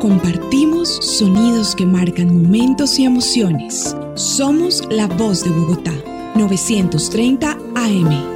Compartimos sonidos que marcan momentos y emociones. Somos la voz de Bogotá. 930 AM.